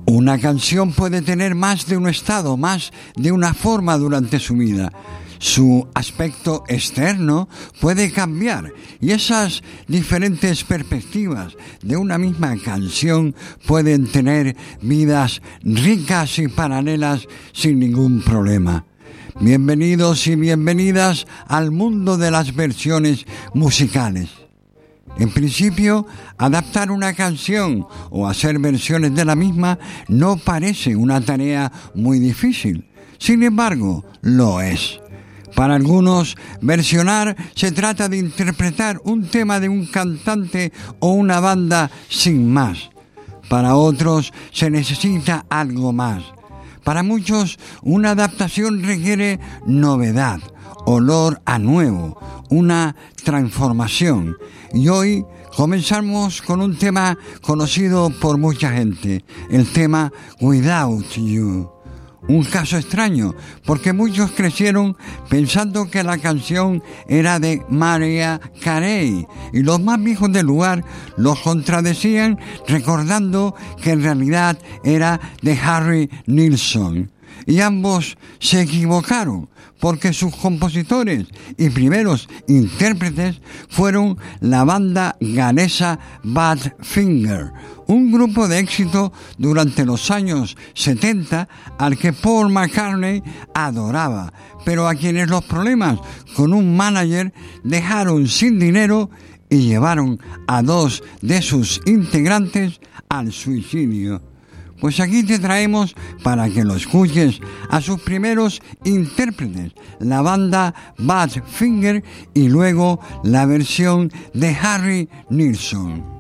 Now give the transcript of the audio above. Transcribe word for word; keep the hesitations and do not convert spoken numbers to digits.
Una canción puede tener más de un estado, más de una forma durante su vida. Su aspecto externo puede cambiar y esas diferentes perspectivas de una misma canción pueden tener vidas ricas y paralelas sin ningún problema. Bienvenidos y bienvenidas al mundo de las versiones musicales. En principio, adaptar una canción o hacer versiones de la misma no parece una tarea muy difícil. Sin embargo, lo es. Para algunos, versionar se trata de interpretar un tema de un cantante o una banda sin más. Para otros, se necesita algo más. Para muchos, una adaptación requiere novedad, olor a nuevo, una transformación. Y hoy comenzamos con un tema conocido por mucha gente, el tema Without You. Un caso extraño, porque muchos crecieron pensando que la canción era de Mariah Carey y los más viejos del lugar los contradecían recordando que en realidad era de Harry Nilsson. Y ambos se equivocaron, porque sus compositores y primeros intérpretes fueron la banda galesa Badfinger, un grupo de éxito durante los años setenta al que Paul McCartney adoraba, pero a quienes los problemas con un manager dejaron sin dinero y llevaron a dos de sus integrantes al suicidio. Pues aquí te traemos para que lo escuches a sus primeros intérpretes, la banda Badfinger y luego la versión de Harry Nilsson.